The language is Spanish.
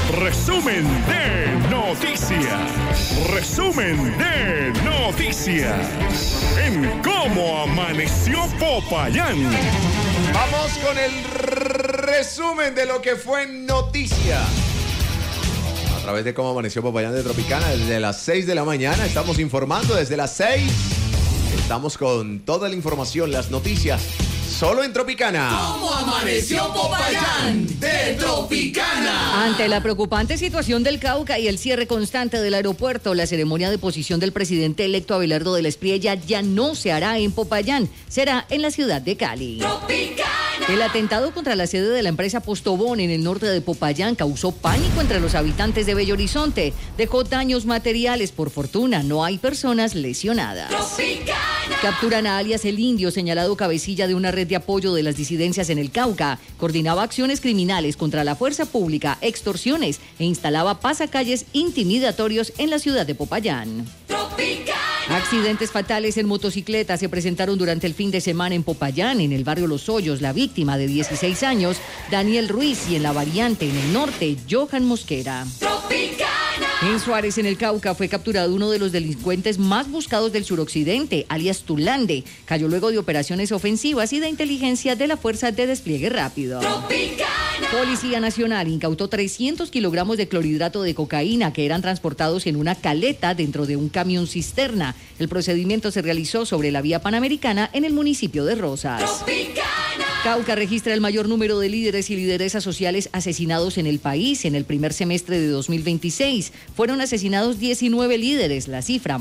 Resumen de noticias. Resumen de noticias. En cómo amaneció Popayán. Vamos con el resumen de lo que fue noticia. A través de cómo amaneció Popayán de Tropicana, desde las 6 de la mañana estamos informando, desde las 6 estamos con toda la información, las noticias, solo en Tropicana. ¿Cómo amaneció Popayán de Tropicana? Ante la preocupante situación del Cauca y el cierre constante del aeropuerto, la ceremonia de posición del presidente electo Abelardo de la Espriella ya no se hará en Popayán, será en la ciudad de Cali. Tropicana. El atentado contra la sede de la empresa Postobón en el norte de Popayán causó pánico entre los habitantes de Bello Horizonte. Dejó daños materiales. Por fortuna, no hay personas lesionadas. Tropicana. Capturan a alias El Indio, señalado cabecilla de una red de apoyo de las disidencias en el Cauca. Coordinaba acciones criminales contra la fuerza pública, extorsiones e instalaba pasacalles intimidatorios en la ciudad de Popayán. Tropicana. Accidentes fatales en motocicleta se presentaron durante el fin de semana en Popayán, en el barrio Los Hoyos. La víctima, de 16 años, Daniel Ruiz, y en la variante, en el norte, Johan Mosquera. Tropicana. En Suárez, en el Cauca, fue capturado uno de los delincuentes más buscados del suroccidente, alias Tulande. Cayó luego de operaciones ofensivas y de inteligencia de la Fuerza de Despliegue Rápido. Tropicana. Policía Nacional incautó 300 kilogramos de clorhidrato de cocaína que eran transportados en una caleta dentro de un camión cisterna. El procedimiento se realizó sobre la vía Panamericana en el municipio de Rosas. Tropicana. Cauca registra el mayor número de líderes y lideresas sociales asesinados en el país. En el primer semestre de 2026 fueron asesinados 19 líderes, la cifra